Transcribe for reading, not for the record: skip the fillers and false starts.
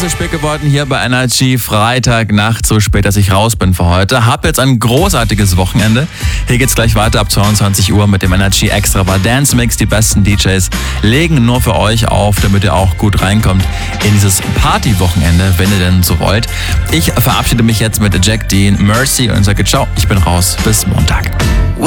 ist spät geworden hier bei Energy. Freitagnacht, so spät, dass ich raus bin für heute. Hab jetzt ein großartiges Wochenende. Hier geht's gleich weiter ab 22 Uhr mit dem Energy Extra Dance Mix. Die besten DJs legen nur für euch auf, damit ihr auch gut reinkommt in dieses Party-Wochenende, wenn ihr denn so wollt. Ich verabschiede mich jetzt mit Jack Dean, Mercy und sage ciao, ich bin raus. Bis Montag.